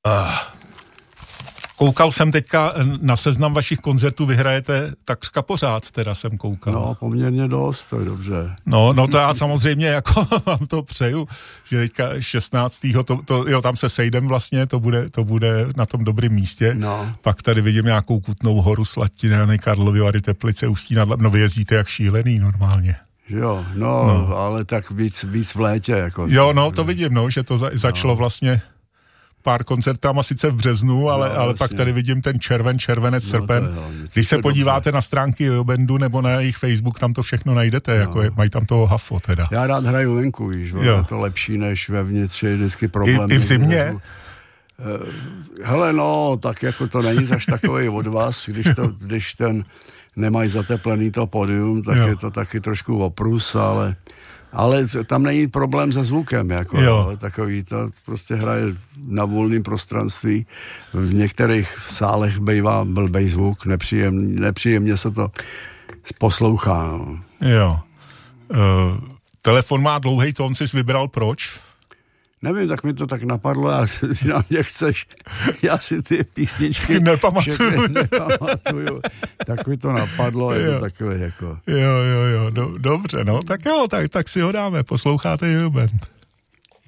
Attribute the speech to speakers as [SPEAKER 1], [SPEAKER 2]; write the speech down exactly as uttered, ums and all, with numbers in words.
[SPEAKER 1] Uh, koukal jsem teďka na seznam vašich koncertů, vyhrajete takřka pořád, teda jsem koukal.
[SPEAKER 2] No, poměrně dost, to je dobře.
[SPEAKER 1] No, no to já samozřejmě jako vám to přeju, že teďka šestnáctého To, to, jo, tam se sejdem vlastně, to bude, to bude na tom dobrém místě.
[SPEAKER 2] No.
[SPEAKER 1] Pak tady vidím nějakou Kutnou Horu, Slatinany, Karlovy Vary, Teplice, Ústí nad Labem. No vy jezdíte jak šílený normálně.
[SPEAKER 2] Jo, no, no, ale tak víc, víc v létě. Jako.
[SPEAKER 1] Jo, no, to vidím, no, že to za, začalo
[SPEAKER 2] no.
[SPEAKER 1] vlastně pár koncertama sice v březnu, ale,
[SPEAKER 2] no,
[SPEAKER 1] ale pak tady vidím ten červen, červenec,
[SPEAKER 2] no,
[SPEAKER 1] srpen.
[SPEAKER 2] Je,
[SPEAKER 1] Když se podíváte dobře na stránky Jojobandu nebo na jejich Facebook, tam to všechno najdete, no. jako je, mají tam toho hafo teda.
[SPEAKER 2] Já rád hraju venku, víš, je to lepší než vevnitř, je vždycky problém.
[SPEAKER 1] I, i v zimě?
[SPEAKER 2] Hele, no, tak jako to není až takový od vás, když, to, když ten nemají zateplený to pódium, tak jo. je to taky trošku oprus, ale, ale tam není problém se zvukem, jako no, takový to prostě hraje na volném prostranství. V některých sálech bývá blbej zvuk, nepříjemně, nepříjemně se to poslouchá. No.
[SPEAKER 1] Jo. Uh, telefon má dlouhý tón, jsi vybral proč?
[SPEAKER 2] Nevím, tak mi to tak napadlo a ty na mě chceš, já si ty písničky
[SPEAKER 1] nepamatuju.
[SPEAKER 2] nepamatuju. Tak mi to napadlo, je to takové jako...
[SPEAKER 1] Jo, jo, jo, do, dobře, no, tak jo, tak, tak si ho dáme, posloucháte Jojoband.